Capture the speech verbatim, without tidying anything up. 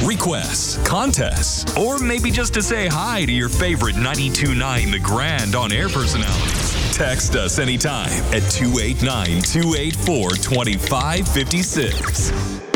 requests, contests, or maybe just to say hi to your favorite ninety-two point nine The Grand on-air personalities. Text us anytime at two eight nine, two eight four, two five five six.